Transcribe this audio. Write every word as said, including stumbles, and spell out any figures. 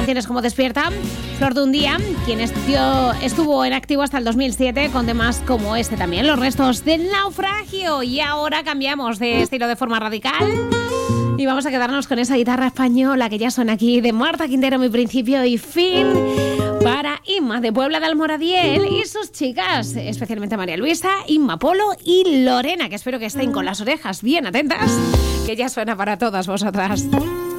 canciones como Despierta, Flor de un día, quien estuvo, estuvo en activo hasta el dos mil siete con temas como este también, Los restos del naufragio. Y ahora cambiamos de estilo de forma radical y vamos a quedarnos con esa guitarra española que ya suena aquí, de Marta Quintero, Mi principio y fin, para Inma de Puebla de Almoradiel y sus chicas, especialmente María Luisa, Inma Polo y Lorena, que espero que estén con las orejas bien atentas, que ya suena para todas vosotras.